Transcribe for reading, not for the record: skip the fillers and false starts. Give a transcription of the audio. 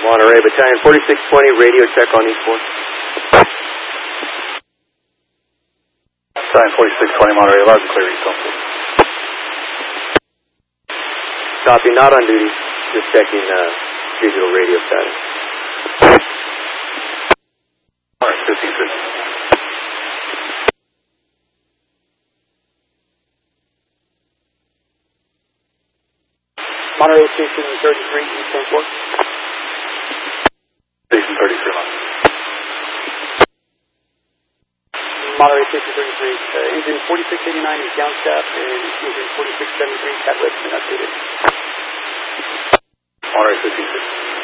Monterey Battalion 4620, radio check on East 4. Battalion 4620, Monterey, loud and clear, East 4. Copy, not on duty. Just checking digital radio status. Alright, 15-6. Monterey Station 33, East 4. Station 33, Monterey Station 33, engine 4689 is downshaft, and engine 4673 catalyst been updated. Monterey 15-6.